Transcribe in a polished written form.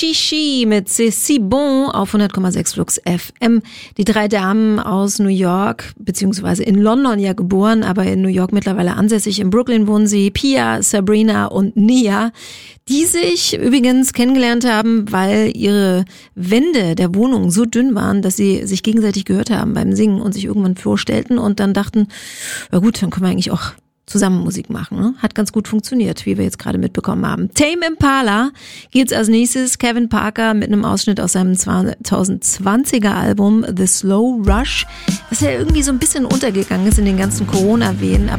Shishi mit C'est si bon auf 100,6 Flux FM. Die drei Damen aus New York, beziehungsweise in London ja geboren, aber in New York mittlerweile ansässig. In Brooklyn wohnen sie, Pia, Sabrina und Nia, die sich übrigens kennengelernt haben, weil ihre Wände der Wohnung so dünn waren, dass sie sich gegenseitig gehört haben beim Singen und sich irgendwann vorstellten und dann dachten, na gut, dann können wir eigentlich auch zusammen Musik machen. Ne? Hat ganz gut funktioniert, wie wir jetzt gerade mitbekommen haben. Tame Impala geht's als nächstes. Kevin Parker mit einem Ausschnitt aus seinem 2020er Album The Slow Rush, das ja irgendwie so ein bisschen untergegangen ist in den ganzen Corona-Wehen, aber